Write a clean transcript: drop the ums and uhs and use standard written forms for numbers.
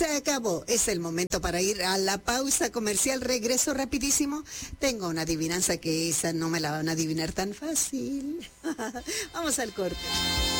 Se acabó. Es el momento para ir a la pausa comercial. Regreso rapidísimo. Tengo una adivinanza que esa no me la van a adivinar tan fácil. Vamos al corte.